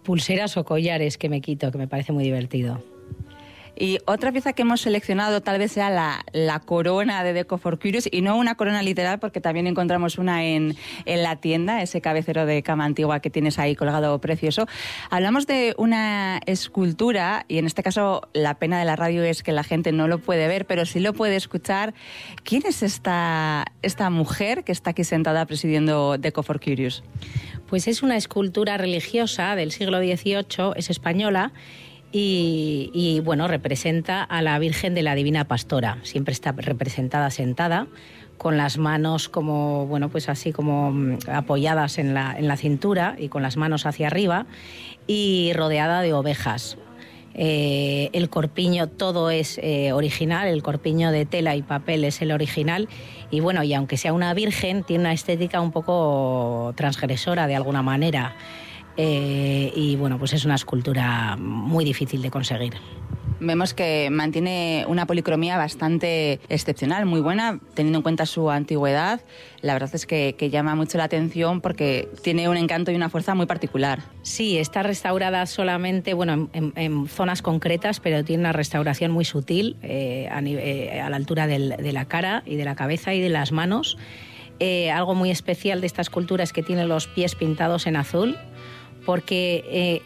pulseras o collares que me quito, que me parece muy divertido. Y otra pieza que hemos seleccionado tal vez sea la corona de Deco for Curious, y no una corona literal, porque también encontramos una en la tienda, ese cabecero de cama antigua que tienes ahí colgado precioso. Hablamos de una escultura, y en este caso la pena de la radio es que la gente no lo puede ver, pero sí lo puede escuchar. ¿Quién es esta mujer que está aquí sentada presidiendo Deco for Curious? Pues es una escultura religiosa del siglo XVIII, es española, y bueno, representa a la Virgen de la Divina Pastora. Siempre está representada sentada, con las manos como, bueno, pues así como apoyadas en la cintura y con las manos hacia arriba, y rodeada de ovejas. El corpiño todo es original, el corpiño de tela y papel es el original, y bueno, y aunque sea una virgen, tiene una estética un poco transgresora de alguna manera. Y bueno, pues es una escultura muy difícil de conseguir. Vemos que mantiene una policromía bastante excepcional, muy buena, teniendo en cuenta su antigüedad. La verdad es que llama mucho la atención porque tiene un encanto y una fuerza muy particular. Sí, está restaurada solamente, bueno, en zonas concretas, pero tiene una restauración muy sutil a la altura de la cara y de la cabeza y de las manos. Algo muy especial de esta escultura es que tiene los pies pintados en azul, porque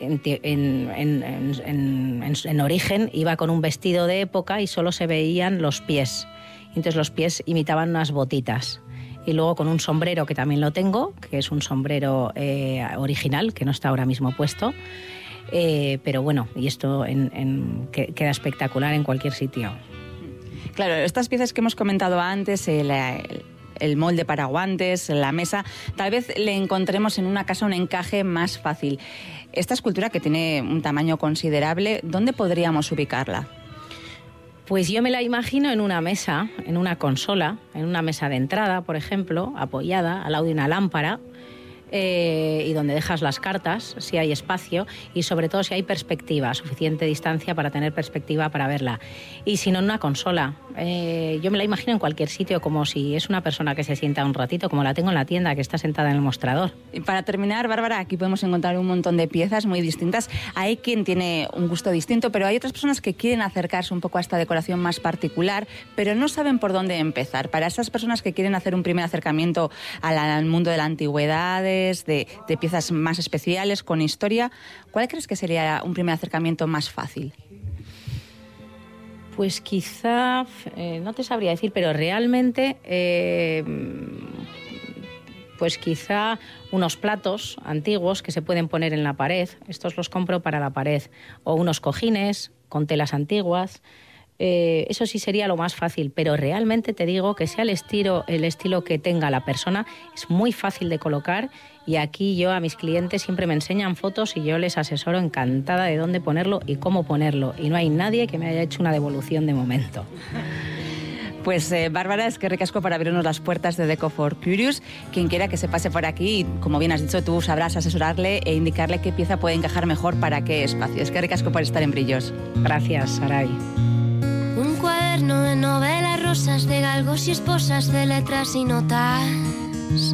en origen iba con un vestido de época y solo se veían los pies. Entonces los pies imitaban unas botitas. Y luego con un sombrero, que también lo tengo, que es un sombrero original, que no está ahora mismo puesto. Pero bueno, y esto queda espectacular en cualquier sitio. Claro, estas piezas que hemos comentado antes, el molde para guantes, la mesa, tal vez le encontremos en una casa un encaje más fácil. Esta escultura, que tiene un tamaño considerable, ¿dónde podríamos ubicarla? Pues yo me la imagino en una mesa, en una consola, en una mesa de entrada, por ejemplo, apoyada al lado de una lámpara, y donde dejas las cartas, si hay espacio, y sobre todo si hay perspectiva, suficiente distancia para tener perspectiva para verla. Y si no, en una consola. Yo me la imagino en cualquier sitio, como si es una persona que se sienta un ratito, como la tengo en la tienda, que está sentada en el mostrador. Y para terminar, Bárbara, aquí podemos encontrar un montón de piezas muy distintas. Hay quien tiene un gusto distinto, pero hay otras personas que quieren acercarse un poco a esta decoración más particular, pero no saben por dónde empezar. Para esas personas que quieren hacer un primer acercamiento al mundo de la antigüedad, de piezas más especiales, con historia, ¿cuál crees que sería un primer acercamiento más fácil? Pues quizá, no te sabría decir, pero realmente, pues quizá unos platos antiguos que se pueden poner en la pared, estos los compro para la pared, o unos cojines con telas antiguas. Eso sí sería lo más fácil, pero realmente te digo que sea el estilo que tenga la persona, es muy fácil de colocar, y aquí yo a mis clientes siempre me enseñan fotos y yo les asesoro encantada de dónde ponerlo y cómo ponerlo, y no hay nadie que me haya hecho una devolución de momento. Pues Bárbara, es que ricasco por abrirnos las puertas de Deco for Curious. Quien quiera que se pase por aquí, como bien has dicho, tú sabrás asesorarle e indicarle qué pieza puede encajar mejor para qué espacio. Es que ricasco por estar en Brillos. Gracias, Saray. Un cuaderno de novelas rosas, de galgos y esposas, de letras y notas.